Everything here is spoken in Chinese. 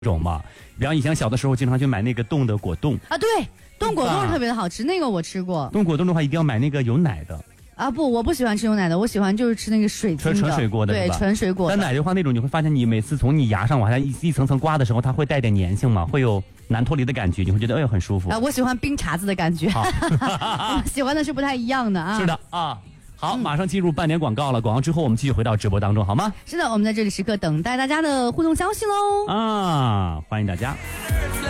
种嘛。比方以前小的时候经常去买那个冻的果冻啊，对，冻果冻特别的好吃，那个我吃过。 冻果冻的话一定要买那个有奶的。 啊不，我不喜欢吃有奶的，我喜欢就是吃那个水晶的， 纯水果的， 对，纯水果的。 但奶的话，那种你会发现，你每次从你牙上往下一层层刮的时候，它会带点粘性嘛，会有难脱离的感觉，你会觉得很舒服。 啊，我喜欢冰碴子的感觉，我喜欢的是不太一样的啊。 是的啊，好，马上进入半点广告了，广告之后我们继续回到直播当中，好吗？ 是的，我们在这里时刻等待大家的互动消息喽。 啊，欢迎大家。